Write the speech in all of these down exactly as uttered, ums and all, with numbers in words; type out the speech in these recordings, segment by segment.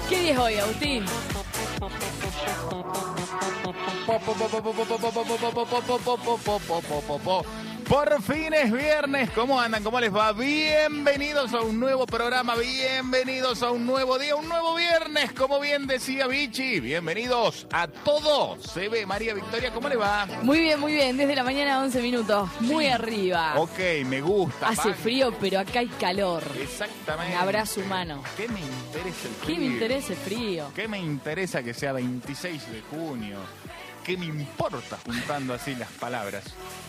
¿Qué día es hoy, Agustín? Por fin es viernes, ¿cómo andan? ¿Cómo les va? Bienvenidos a un nuevo programa, bienvenidos a un nuevo día, un nuevo viernes, como bien decía Vichy. Bienvenidos a todos. Se ve María Victoria, ¿cómo le va? Muy bien, muy bien, desde la mañana once minutos, muy Sí. arriba. Ok, me gusta. Hace pa. frío, pero acá hay calor. Exactamente. Un abrazo humano. ¿Qué me interesa el frío? ¿Qué me interesa el frío? ¿Qué me interesa que sea veintiséis de junio? ¿Qué me importa juntando así las palabras?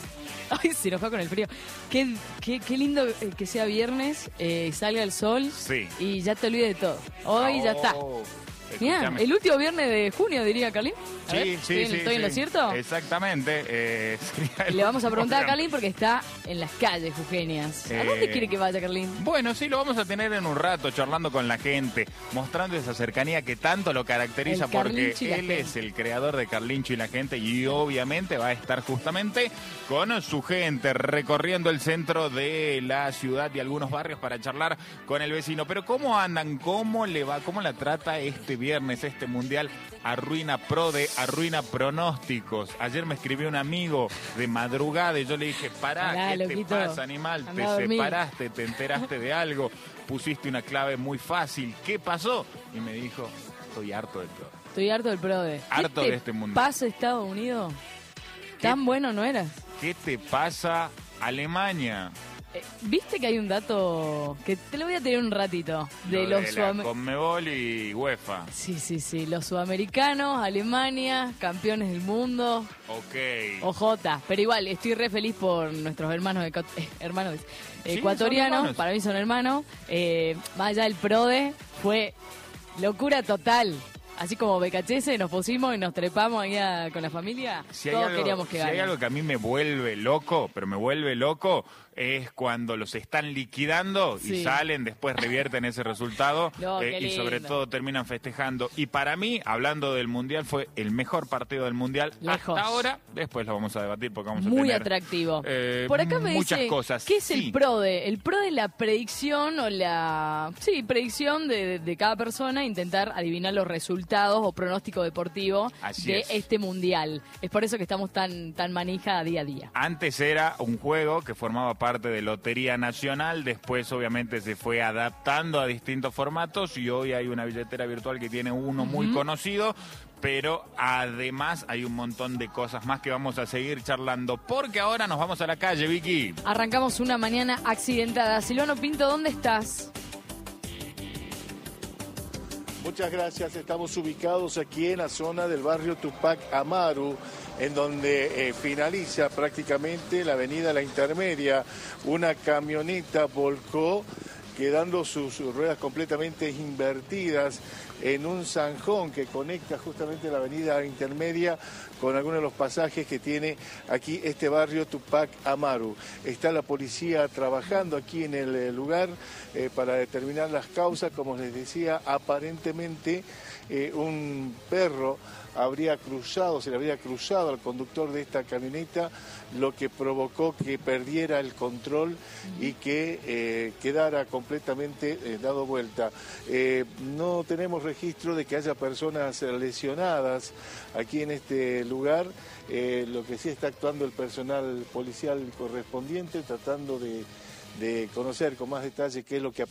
Ay, se nos fue con el frío. Qué, qué, qué lindo que sea viernes, eh, salga el sol Sí. y ya te olvides de todo. Hoy ya está. Oh, Mirá, escúchame. el último viernes de junio, diría Carlín. A Sí, ver, sí, ¿estoy, en- sí. ¿Estoy en sí. lo cierto? Exactamente. Eh, sería el Le vamos a último preguntar a viernes. Carlín porque está en las calles, Eugenias. ¿A Eh, dónde quiere que vaya, Carlín? Bueno, sí, lo vamos a tener en un rato, charlando con la gente, mostrando esa cercanía que tanto lo caracteriza, El porque Carlincho y la él gente. es el creador de Carlincho y la gente, y obviamente va a estar justamente con su gente, recorriendo el centro de la ciudad y algunos barrios para charlar con el vecino. Pero ¿cómo andan? ¿Cómo le va? ¿Cómo la trata este viernes, este mundial? Arruina prode, arruina pronósticos. Ayer me escribió un amigo de madrugada y yo le dije, pará, Pará, ¿qué loquito. te pasa, animal? Andá Te a dormir. separaste, te enteraste de algo, pusiste una clave muy fácil, ¿qué pasó? Y me dijo, estoy harto de todo. Estoy harto del PRODE. Harto ¿Qué te de este mundo. pasa Estados Unidos? ¿Tan bueno no era? ¿Qué te pasa, Alemania? Eh, ¿Viste que hay un dato que te lo voy a tener un ratito? De Lo los la sudam- Conmebol y UEFA. Sí, sí, sí. Los sudamericanos, Alemania, campeones del mundo. Ok. O J. Pero igual, estoy re feliz por nuestros hermanos, eco- eh, hermanos Sí, ecuatorianos. son hermanos. Para mí son hermanos. Eh, más allá del PRODE, fue locura total. Así como B K H S, nos pusimos y nos trepamos ahí a- con la familia. Si hay, Todos algo, queríamos que si hay gane. algo que a mí me vuelve loco, pero me vuelve loco, es cuando los están liquidando Sí. y salen, después revierten ese resultado No, eh, qué y sobre lindo. todo terminan festejando. Y para mí, hablando del Mundial, fue el mejor partido del Mundial Lejos. hasta ahora. Después lo vamos a debatir porque vamos a Muy tener atractivo. eh, Por acá me muchas dice, cosas. ¿qué es Sí. el PRODE? El PRODE es la predicción o la... Sí, predicción de, de cada persona, intentar adivinar los resultados o pronóstico deportivo Así de es. este mundial. Es por eso que estamos tan, tan manija día a día. Antes era un juego que formaba parte de Lotería Nacional, después obviamente se fue adaptando a distintos formatos y hoy hay una billetera virtual que tiene uno muy conocido, pero además hay un montón de cosas más que vamos a seguir charlando, porque ahora nos vamos a la calle, Vicky. Arrancamos una mañana accidentada. Silvano Pinto, ¿dónde estás? Muchas gracias, estamos ubicados aquí en la zona del barrio Tupac Amaru, en donde eh, finaliza prácticamente la avenida La Intermedia. Una camioneta volcó, quedando sus, sus ruedas completamente invertidas en un zanjón que conecta justamente la avenida Intermedia con algunos de los pasajes que tiene aquí este barrio Tupac Amaru. Está la policía trabajando aquí en el eh, lugar eh, para determinar las causas. Como les decía, aparentemente eh, un perro habría cruzado, se le habría cruzado al conductor de esta camioneta, lo que provocó que perdiera el control y que eh, quedara completamente eh, dado vuelta. Eh, no tenemos registro de que haya personas lesionadas aquí en este lugar. Eh, lo que sí está actuando el personal policial correspondiente, tratando de, de conocer con más detalle qué es lo que ha